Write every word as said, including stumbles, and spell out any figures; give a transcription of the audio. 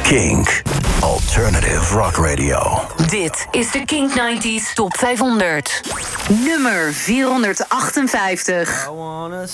Kink. Alternative Rock Radio. Dit is de Kink negentig Top vijfhonderd. Nummer vierhonderdachtenvijftig.